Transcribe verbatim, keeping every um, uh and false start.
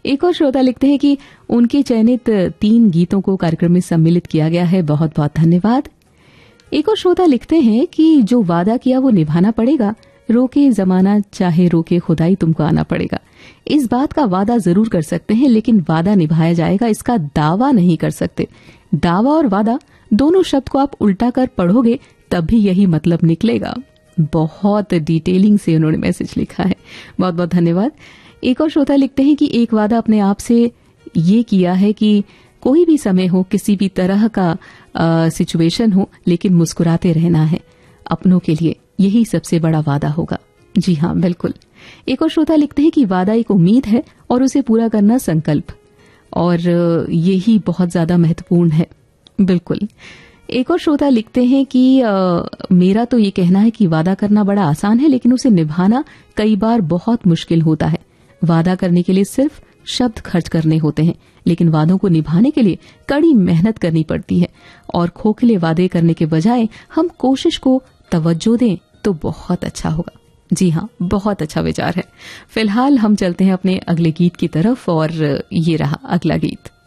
एक और श्रोता लिखते हैं कि उनके चयनित तीन गीतों को कार्यक्रम में सम्मिलित किया गया है, बहुत बहुत धन्यवाद। एक और श्रोता लिखते हैं कि जो वादा किया वो निभाना पड़ेगा, रोके जमाना चाहे रोके खुदाई तुमको आना पड़ेगा। इस बात का वादा जरूर कर सकते हैं, लेकिन वादा निभाया जाएगा इसका दावा नहीं कर सकते। दावा और वादा दोनों शब्द को आप उल्टा कर पढ़ोगे तब भी यही मतलब निकलेगा। बहुत डिटेलिंग से उन्होंने मैसेज लिखा है, बहुत बहुत धन्यवाद। एक और श्रोता लिखते हैं कि एक वादा अपने आप से ये किया है कि कोई भी समय हो, किसी भी तरह का सिचुएशन हो, लेकिन मुस्कुराते रहना है अपनों के लिए, यही सबसे बड़ा वादा होगा। जी हाँ, बिल्कुल। एक और श्रोता लिखते हैं कि वादा एक उम्मीद है और उसे पूरा करना संकल्प, और यही बहुत ज्यादा महत्वपूर्ण है। बिल्कुल। एक और श्रोता लिखते हैं कि आ, मेरा तो ये कहना है कि वादा करना बड़ा आसान है, लेकिन उसे निभाना कई बार बहुत मुश्किल होता है। वादा करने के लिए सिर्फ शब्द खर्च करने होते हैं, लेकिन वादों को निभाने के लिए कड़ी मेहनत करनी पड़ती है, और खोखले वादे करने के बजाय हम कोशिश को तवज्जो दें तो बहुत अच्छा होगा। जी हाँ, बहुत अच्छा विचार है। फिलहाल हम चलते हैं अपने अगले गीत की तरफ, और ये रहा अगला गीत।